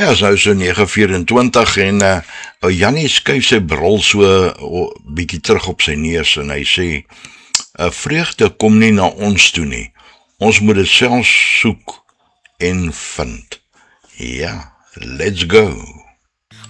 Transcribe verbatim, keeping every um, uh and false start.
Ja, is nou so nege vyerentwintig en uh, Jannie skuif sy bril so uh, bietjie terug op sy neus en hy sê, uh, vreugde kom nie na ons toe nie. Ons moet dit self soek en vind. Ja, let's go.